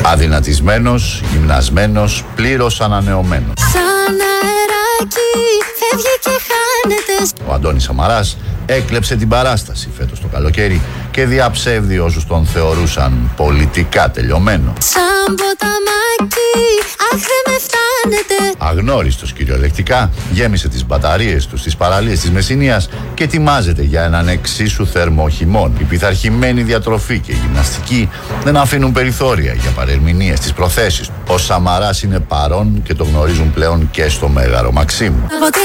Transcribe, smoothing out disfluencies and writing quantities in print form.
Αδυνατισμένος, γυμνασμένος, πλήρως ανανεωμένος. Σαν αεράκι φεύγει και χάνεται. Ο Αντώνης Σαμαράς έκλεψε την παράσταση φέτος το καλοκαίρι και διαψεύδει όσους τον θεωρούσαν πολιτικά τελειωμένο. Σαν ποταμάκι, αχ δεν με φτάνετε. Αγνώριστος κυριολεκτικά, γέμισε τις μπαταρίες του στις παραλίες της Μεσσηνίας και ετοιμάζεται για έναν εξίσου θερμό χειμώνα. Η πειθαρχημένη διατροφή και η γυμναστική δεν αφήνουν περιθώρια για παρερμηνίες στις προθέσεις του. Ο Σαμαράς είναι παρόν και το γνωρίζουν πλέον και στο Μέγαρο Μαξίμου.